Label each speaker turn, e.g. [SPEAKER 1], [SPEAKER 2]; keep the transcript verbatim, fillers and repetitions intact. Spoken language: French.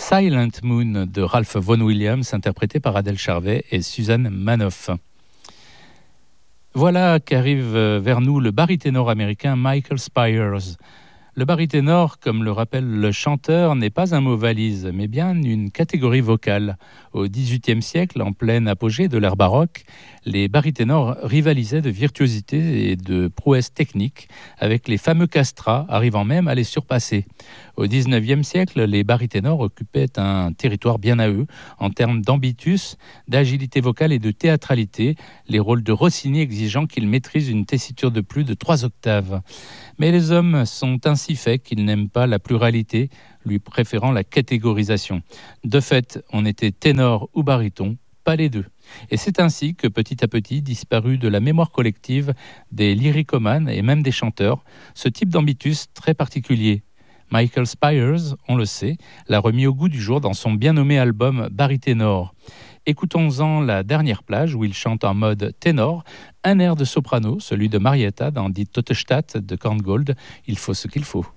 [SPEAKER 1] Silent Moon de Ralph Vaughan Williams, interprété par Adèle Charvet et Suzanne Manoff. Voilà qu'arrive vers nous le baryténor américain Michael Spyers. Le baryténor, comme le rappelle le chanteur, n'est pas un mot valise, mais bien une catégorie vocale. Au dix-huitième siècle, en pleine apogée de l'ère baroque, les baryténors rivalisaient de virtuosité et de prouesse technique, avec les fameux castrats arrivant même à les surpasser. Au dix-neuvième siècle, les baryténors occupaient un territoire bien à eux, en termes d'ambitus, d'agilité vocale et de théâtralité, les rôles de Rossini exigeant qu'ils maîtrisent une tessiture de plus de trois octaves. Mais les hommes sont ainsi faits qu'ils n'aiment pas la pluralité, lui préférant la catégorisation. De fait, on était ténor ou baryton, pas les deux. Et c'est ainsi que petit à petit disparut de la mémoire collective des lyricomanes et même des chanteurs, ce type d'ambitus très particulier. Michael Spyers, on le sait, l'a remis au goût du jour dans son bien nommé album Baryténor. Écoutons-en la dernière plage où il chante en mode ténor, un air de soprano, celui de Marietta dans Die Tote Stadt de Korngold, Il faut ce qu'il faut.